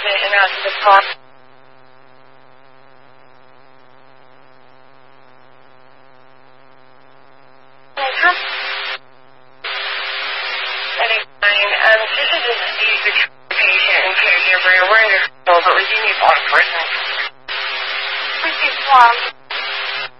patient and out to the car. This is a dispute between the patient and caregiver. We're in the hospital, but we do need one person. We do